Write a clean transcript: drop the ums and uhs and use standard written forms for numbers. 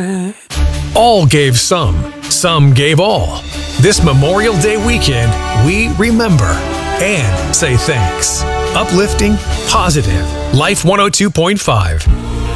All gave some gave all. This Memorial Day weekend, we remember and say thanks. Uplifting, positive, Life 102.5.